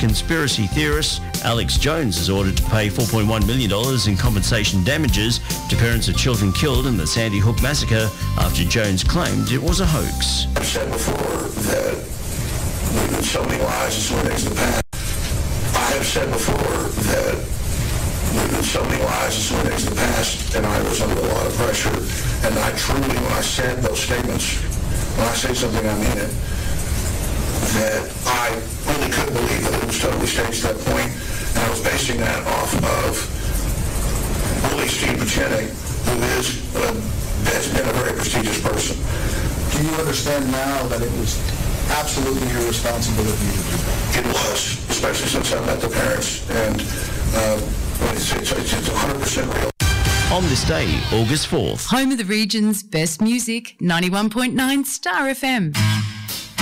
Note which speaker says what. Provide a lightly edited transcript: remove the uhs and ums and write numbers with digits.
Speaker 1: conspiracy theorists. Alex Jones is ordered to pay $4.1 million in compensation damages to parents of children killed in the Sandy Hook massacre after Jones claimed it was a hoax.
Speaker 2: I've said before that we've been so many lies and so many things in the past. I have said before that we've been so many lies and so many things in the past, and I was under a lot of pressure. And I truly, when I said those statements, when I say something, I mean it, that I really couldn't believe that it was totally staged at that point. And I was basing that off of Willie Steve Buchanan, who has been a very prestigious person.
Speaker 3: Do you understand now that it was absolutely your responsibility to do that?
Speaker 2: It was, especially since I met the parents, and it's 100% real.
Speaker 1: On this day, August 4th.
Speaker 4: Home of the region's best music, 91.9 Star FM.